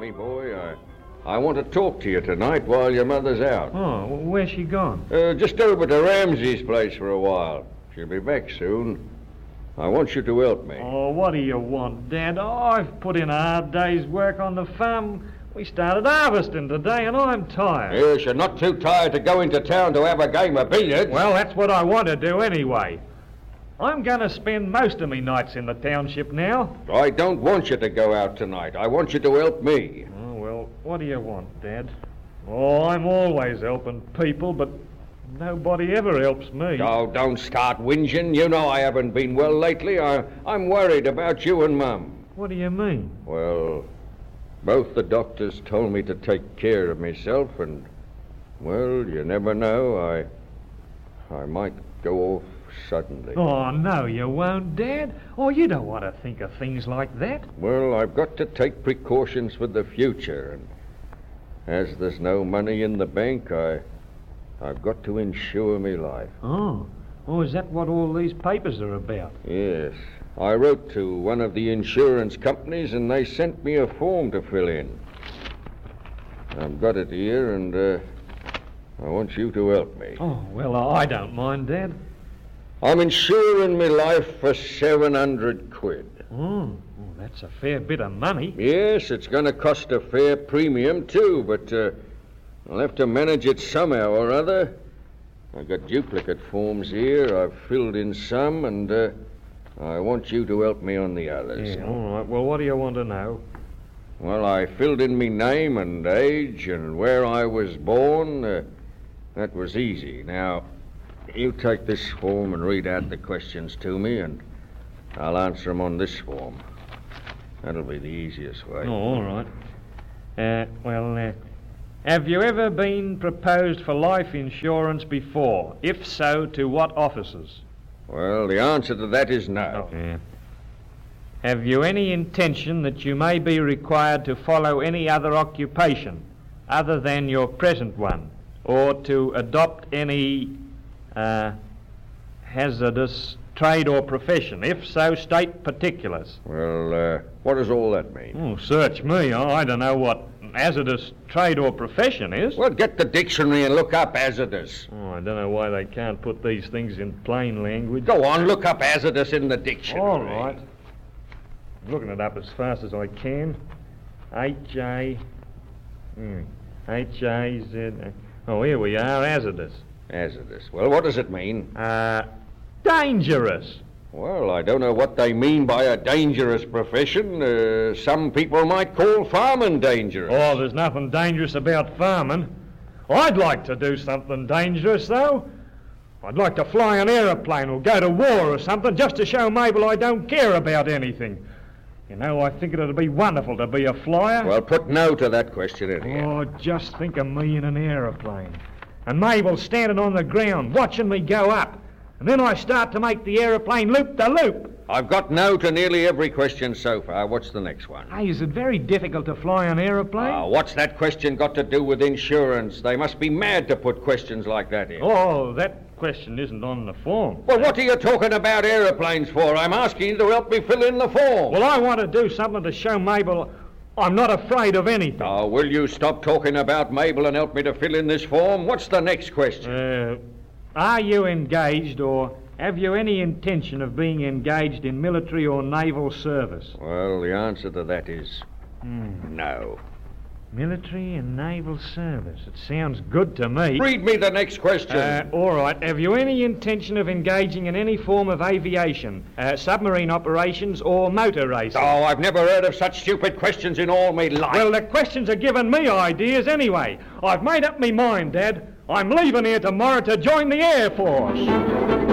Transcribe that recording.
Sonny boy. I want to talk to you tonight while your mother's out. Oh, where's she gone? Just over to Ramsey's place for a while. She'll be back soon. I want you to help me. Oh, what do you want, Dad? I've put in a hard day's work on the farm. We started harvesting today, and I'm tired. Yes, you're not too tired to go into town to have a game of billiards. Well, that's what I want to do anyway. I'm going to spend most of me nights in the township now. I don't want you to go out tonight. I want you to help me. Oh, well, what do you want, Dad? Oh, I'm always helping people, but nobody ever helps me. Oh, don't start whinging. You know I haven't been well lately. I'm worried about you and Mum. What do you mean? Well, both the doctors told me to take care of myself, and, well, you never know. I might go off suddenly. Oh, no, you won't, Dad. Oh, you don't want to think of things like that. Well, I've got to take precautions for the future, and as there's no money in the bank, I've got to insure me life. Oh, is that what all these papers are about? Yes. I wrote to one of the insurance companies, and they sent me a form to fill in. I've got it here, and I want you to help me. Oh, well, I don't mind, Dad. I'm insuring my life for 700 quid. Oh, that's a fair bit of money. Yes, it's going to cost a fair premium, too, but I'll have to manage it somehow or other. I've got duplicate forms here. I've filled in some, and I want you to help me on the others. Yeah, all right. Well, what do you want to know? Well, I filled in me name and age and where I was born. That was easy. Now, you take this form and read out the questions to me, and I'll answer them on this form. That'll be the easiest way. Oh, all right. Have you ever been proposed for life insurance before? If so, to what officers? Well, the answer to that is no. Oh, yeah. Have you any intention that you may be required to follow any other occupation other than your present one, or to adopt any hazardous trade or profession? If so, state particulars. Well, what does all that mean? Oh, search me. I don't know what hazardous trade or profession is. Well, get the dictionary and look up hazardous. Oh, I don't know why they can't put these things in plain language. Go on, look up hazardous in the dictionary. All right. I'm looking it up as fast as I can. H-A-Z... Oh, here we are, hazardous. Hazardous. Well, what does it mean? Dangerous. Well, I don't know what they mean by a dangerous profession. Some people might call farming dangerous. Oh, there's nothing dangerous about farming. I'd like to do something dangerous, though. I'd like to fly an aeroplane or go to war or something, just to show Mabel I don't care about anything. You know, I think it'd be wonderful to be a flyer. Well, put no to that question anyhow. Oh, just think of me in an aeroplane. And Mabel standing on the ground, watching me go up. And then I start to make the aeroplane loop-de-loop. I've got no to nearly every question so far. What's the next one? Hey, is it very difficult to fly an aeroplane? What's that question got to do with insurance? They must be mad to put questions like that in. Oh, that question isn't on the form. Well, what are you talking about aeroplanes for? I'm asking you to help me fill in the form. Well, I want to do something to show Mabel I'm not afraid of anything. Oh, will you stop talking about Mabel and help me to fill in this form? What's the next question? Are you engaged, or have you any intention of being engaged in military or naval service? Well, the answer to that is no. Military and naval service. It sounds good to me. Read me the next question. All right. Have you any intention of engaging in any form of aviation, submarine operations, or motor racing? Oh, I've never heard of such stupid questions in all my life. Well, the questions are giving me ideas anyway. I've made up my mind, Dad. I'm leaving here tomorrow to join the Air Force.